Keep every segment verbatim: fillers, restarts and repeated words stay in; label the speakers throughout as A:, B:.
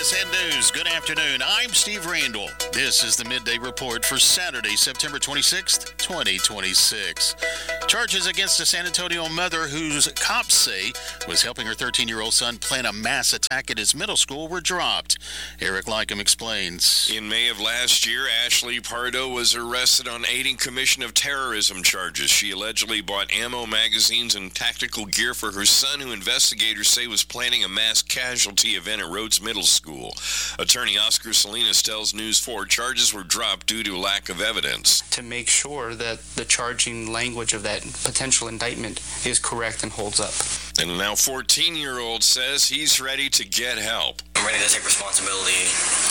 A: S N News. Good afternoon. I'm Steve Randall. This is the Midday Report for Saturday, September twenty-sixth, twenty twenty-six. Charges against a San Antonio mother whose cops say was helping her thirteen-year-old son plan a mass attack at his middle school were dropped. Eric Lycum explains.
B: In May of last year, Ashley Pardo was arrested on aiding commission of terrorism charges. She allegedly bought ammo, magazines, and tactical gear for her son, who investigators say was planning a mass casualty event at Rhodes Middle School. Attorney Oscar Salinas tells News four charges were dropped due to lack of evidence.
C: To make sure that the charging language of that potential indictment is correct and holds up.
B: And now fourteen-year-old says he's ready to get help.
D: I'm ready to take responsibility.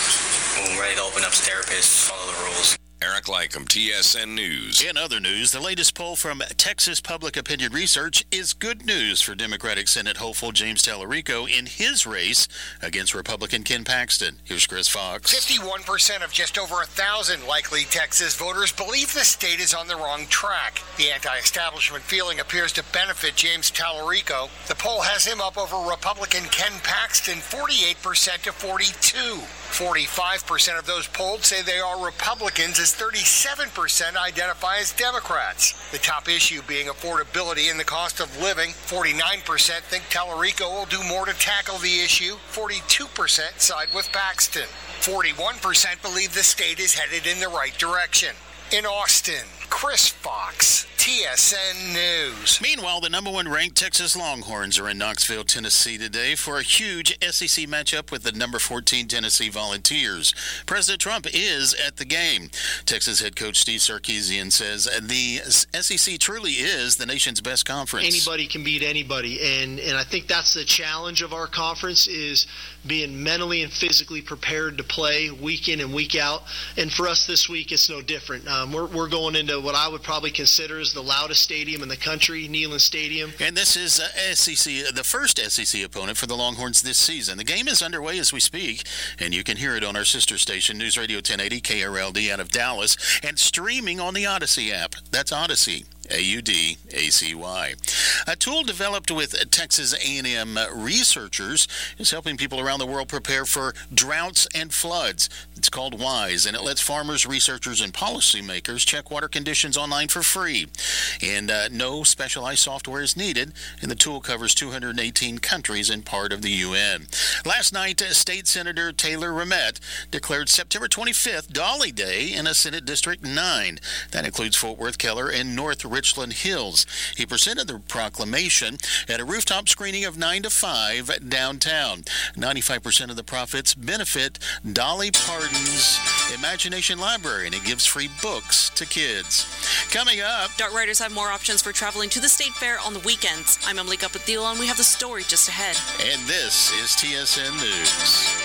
D: I'm ready to open up to therapists, follow the rules.
B: Eric Lycum, T S N News.
A: In other news, the latest poll from Texas Public Opinion Research is good news for Democratic Senate hopeful James Tallarico in his race against Republican Ken Paxton. Here's Chris Fox.
E: fifty-one percent of just over a thousand likely Texas voters believe the state is on the wrong track. The anti-establishment feeling appears to benefit James Tallarico. The poll has him up over Republican Ken Paxton, forty-eight percent to forty-two. forty-five percent of those polled say they are Republicans, as thirty-seven percent identify as Democrats. The top issue being affordability and the cost of living. forty-nine percent think Tallarico will do more to tackle the issue. forty-two percent side with Paxton. forty-one percent believe the state is headed in the right direction. In Austin, Chris Fox, T S N News.
A: Meanwhile, the number one ranked Texas Longhorns are in Knoxville, Tennessee today for a huge S E C matchup with the number fourteen Tennessee Volunteers. President Trump is at the game. Texas head coach Steve Sarkisian says the S E C truly is the nation's best conference.
F: Anybody can beat anybody, and, and I think that's the challenge of our conference, is being mentally and physically prepared to play week in and week out. And for us this week, it's no different. Um, we're, we're going into what I would probably consider is the loudest stadium in the country, Neyland Stadium.
A: And this is uh, S E C, the first S E C opponent for the Longhorns this season. The game is underway as we speak, and you can hear it on our sister station, News Radio ten eighty K R L D out of Dallas, and streaming on the Odyssey app. That's Odyssey. A U D A C Y. A tool developed with Texas A and M researchers is helping people around the world prepare for droughts and floods. It's called WISE, and it lets farmers, researchers, and policymakers check water conditions online for free. And uh, no specialized software is needed, and the tool covers two hundred eighteen countries and part of the U N. Last night, uh, State Senator Taylor Ramett declared September twenty-fifth Dolly Day in a Senate District nine. That includes Fort Worth, Keller, and North Richland Hills. He presented the proclamation at a rooftop screening of nine to five downtown. ninety-five percent of the profits benefit Dolly Parton's Imagination Library, and it gives free books to kids. Coming up,
G: Dart Riders have more options for traveling to the State Fair on the weekends. I'm Emily Guppadila, and we have the story just ahead.
A: And this is T S N News.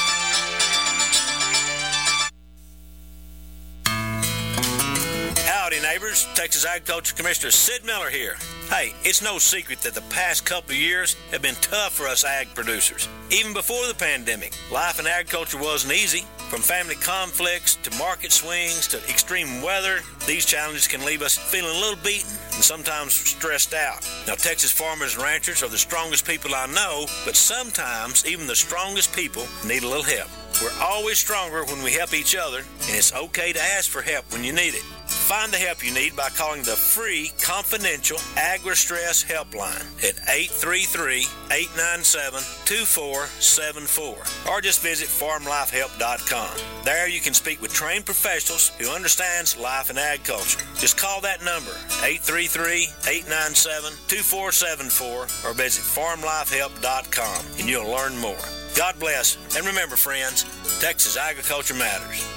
H: Howdy, neighbors. Texas Agriculture Commissioner Sid Miller here. Hey, it's no secret that the past couple of years have been tough for us ag producers. Even before the pandemic, life in agriculture wasn't easy. From family conflicts to market swings to extreme weather, these challenges can leave us feeling a little beaten and sometimes stressed out. Now, Texas farmers and ranchers are the strongest people I know, but sometimes even the strongest people need a little help. We're always stronger when we help each other, and it's okay to ask for help when you need it. Find the help you need by calling the free, confidential Agri-Stress Helpline at eight three three, eight nine seven, two four seven four, or just visit farm life help dot com. There you can speak with trained professionals who understands life in agriculture. Just call that number, eight three three, eight nine seven, two four seven four, or visit farm life help dot com, and you'll learn more. God bless, and remember, friends, Texas agriculture matters.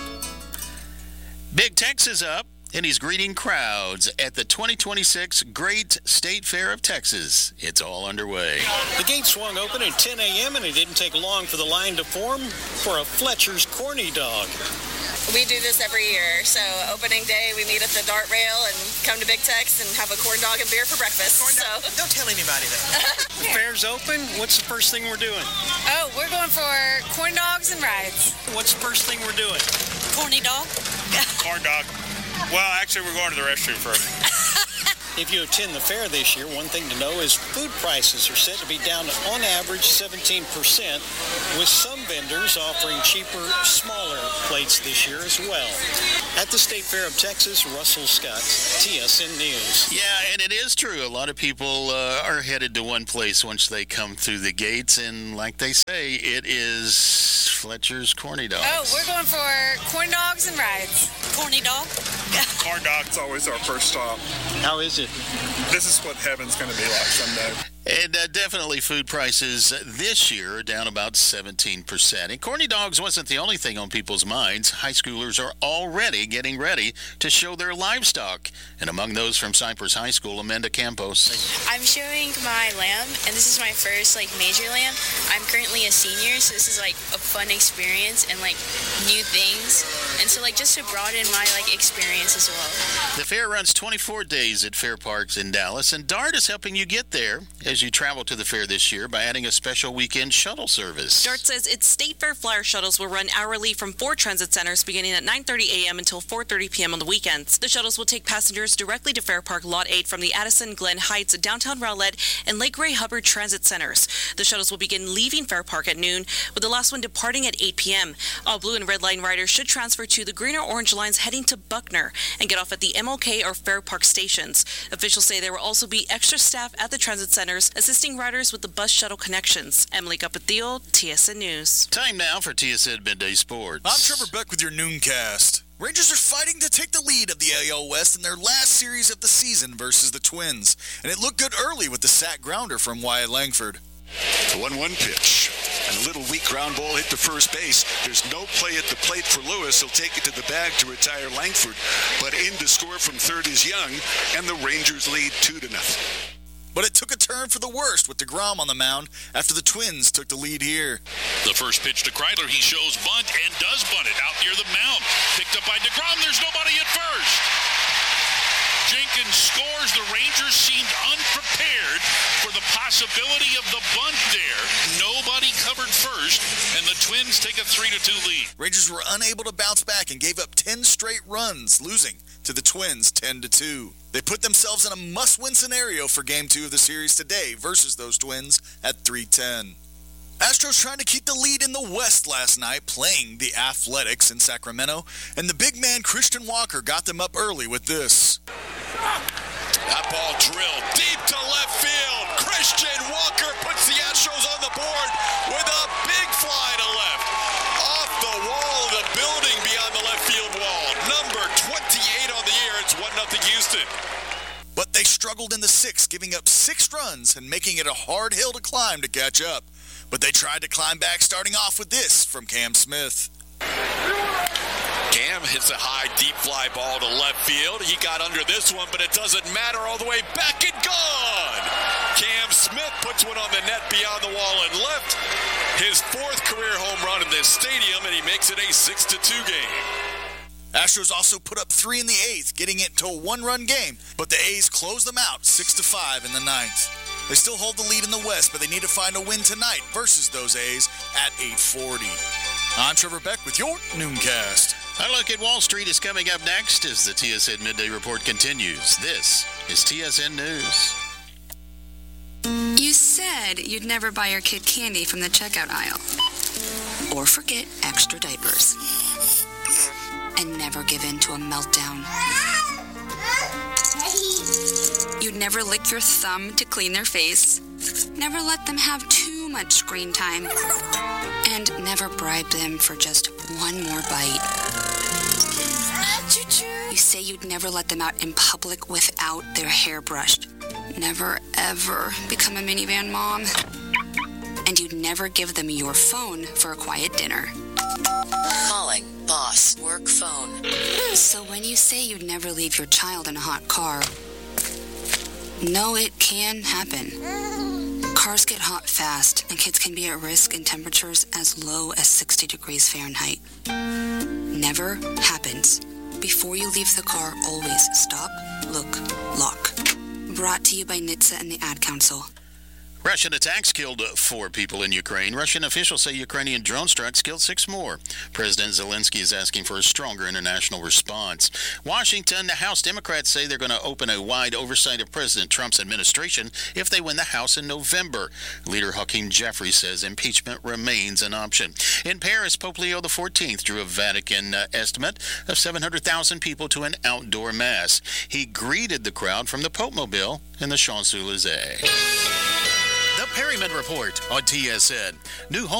A: Big Tex is up, and he's greeting crowds at the twenty twenty-six Great State Fair of Texas. It's all underway.
I: The gate swung open at ten a.m., and it didn't take long for the line to form for a Fletcher's Corny Dog.
J: We do this every year. So opening day, we meet at the Dart Rail and come to Big Tex and have a corn dog and beer for breakfast.
I: Corn dog. So. Don't tell anybody that. The fair's open. What's the first thing we're doing?
J: Oh, we're going for corn dogs and rides.
I: What's the first thing we're doing?
J: Corny dog.
K: Corn dog. Well, actually, we're going to the restroom first.
I: If you attend the fair this year, one thing to know is food prices are set to be down on average seventeen percent, with some vendors offering cheaper, smaller plates this year as well. At the State Fair of Texas, Russell Scott, T S N News.
A: Yeah, and it is true. A lot of people uh, are headed to one place once they come through the gates, and like they say, it is Fletcher's Corny Dogs.
J: Oh, we're going for corn dogs and rides.
G: Corny dog?
K: Corn dog's always our first stop.
I: How is it?
K: This is what heaven's going to be like someday.
A: And uh, definitely food prices this year are down about seventeen percent. And Corny Dogs wasn't the only thing on people's minds. High schoolers are already getting ready to show their livestock. And among those from Cypress High School, Amanda Campos.
J: I'm showing my lamb, and this is my first like major lamb. I'm currently a senior, so this is like a fun experience and like new things. And so like just to broaden my like experience as well.
A: The fair runs twenty-four days at Fair Parks in Dallas, and DART is helping you get there as you travel to the fair this year by adding a special weekend shuttle service.
G: DART says its State Fair Flyer shuttles will run hourly from four transit centers beginning at nine thirty a.m. until four thirty p.m. on the weekends. The shuttles will take passengers directly to Fair Park Lot eight from the Addison, Glen Heights, Downtown Rowlett, and Lake Ray Hubbard transit centers. The shuttles will begin leaving Fair Park at noon, with the last one departing at eight p.m. All blue and red line riders should transfer to the green or orange lines heading to Buckner and get off at the M L K or Fair Park stations. Officials say there will also be extra staff at the transit centers assisting riders with the bus shuttle connections. Emily Gupathiel, T S N News.
A: Time now for T S N Midday Sports.
L: I'm Trevor Beck with your Nooncast. Rangers are fighting to take the lead of the A L West in their last series of the season versus the Twins, and it looked good early with the sack grounder from Wyatt Langford.
M: The one one pitch. And a little weak ground ball hit the first base. There's no play at the plate for Lewis. He'll take it to the bag to retire Langford. But in to score from third is Young, and the Rangers lead two to nothing.
L: But it took a turn for the worst with DeGrom on the mound after the Twins took the lead here.
N: The first pitch to Kreidler, he shows bunt and does bunt it out near the mound. Picked up by DeGrom. There's nobody at first. Jenkins scores. The Rangers seemed unprepared for the possibility of the bunt there. Nobody covered first, and the Twins take a three to two lead.
L: Rangers were unable to bounce back and gave up ten straight runs, losing to the Twins ten to two. They put themselves in a must-win scenario for Game two of the series today versus those Twins at three ten. Astros trying to keep the lead in the West last night, playing the Athletics in Sacramento, and the big man Christian Walker got them up early with this.
B: That ball drilled deep to left field. Christian Walker puts the Astros on the board with a big fly to left. Off the wall of the building beyond the left field wall. Number twenty-eight on the year. It's one nothing Houston.
L: But they struggled in the sixth, giving up six runs and making it a hard hill to climb to catch up. But they tried to climb back, starting off with this from Cam Smith.
B: Cam hits a high, deep fly ball to left field. He got under this one, but it doesn't matter. All the way back and gone. Cam Smith puts one on the net beyond the wall and left. His fourth career home run in this stadium, and he makes it a six to two game.
L: Astros also put up three in the eighth, getting it to a one-run game, but the A's closed them out six to five in the ninth. They still hold the lead in the West, but they need to find a win tonight versus those A's at eight forty. I'm Trevor Beck with your Nooncast.
A: A look at Wall Street is coming up next as the T S N Midday Report continues. This is T S N News.
O: You said you'd never buy your kid candy from the checkout aisle. Or forget extra diapers. And never give in to a meltdown. You'd never lick your thumb to clean their face. Never let them have too much screen time. And never bribe them for just one more bite. You say you'd never let them out in public without their hair brushed. Never, ever become a minivan mom. And you'd never give them your phone for a quiet dinner.
P: Calling boss work phone.
O: So when you say you'd never leave your child in a hot car, no, it can happen. Cars get hot fast, and kids can be at risk in temperatures as low as sixty degrees Fahrenheit. Never happens. Before you leave the car, always stop, look, lock. Brought to you by N H T S A and the Ad Council.
A: Russian attacks killed four people in Ukraine. Russian officials say Ukrainian drone strikes killed six more. President Zelensky is asking for a stronger international response. Washington, the House Democrats say they're going to open a wide oversight of President Trump's administration if they win the House in November. Leader Hakeem Jeffries says impeachment remains an option. In Paris, Pope Leo the fourteenth drew a Vatican uh, estimate of seven hundred thousand people to an outdoor mass. He greeted the crowd from the Pope Mobile in the Champs-Élysées. The Perryman Report on T S N. New home